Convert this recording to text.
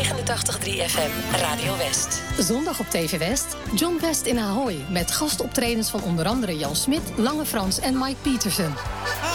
FM, Radio West. Zondag op TV West, John West in Ahoy. Met gastoptredens van onder andere Jan Smit, Lange Frans en Mike Petersen.